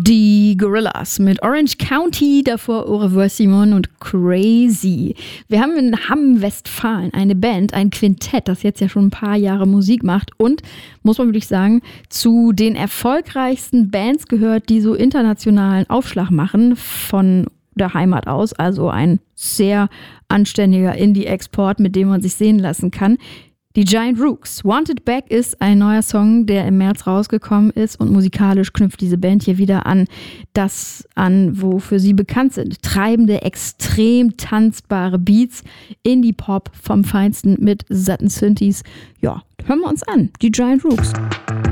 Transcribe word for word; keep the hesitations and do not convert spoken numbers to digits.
Die Gorillaz mit Orange County, davor Au revoir Simon und Crazy. Wir haben in Hamm-Westfalen eine Band, ein Quintett, das jetzt ja schon ein paar Jahre Musik macht und, muss man wirklich sagen, zu den erfolgreichsten Bands gehört, die so internationalen Aufschlag machen von der Heimat aus. Also ein sehr anständiger Indie-Export, mit dem man sich sehen lassen kann. Die Giant Rooks. Wanted Back ist ein neuer Song, der im März rausgekommen ist und musikalisch knüpft diese Band hier wieder an das an, wofür sie bekannt sind. Treibende, extrem tanzbare Beats, Indie-Pop vom Feinsten mit satten Synthes. Ja, hören wir uns an. Die Giant Rooks.